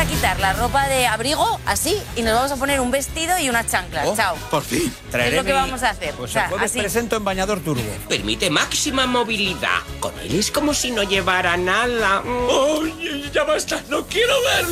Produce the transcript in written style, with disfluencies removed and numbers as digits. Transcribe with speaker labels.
Speaker 1: quitar la ropa de abrigo, así, y nos vamos a poner un vestido y unas chanclas. Chao.
Speaker 2: Por fin.
Speaker 1: Es lo que vamos a hacer.
Speaker 3: Pues
Speaker 1: O sea,
Speaker 3: el jueves
Speaker 1: así.
Speaker 3: presento en bañador turbo.
Speaker 4: Permite máxima movilidad. Con él es como si no llevara nada.
Speaker 5: ¡Oye, ya basta! ¡No quiero verlo!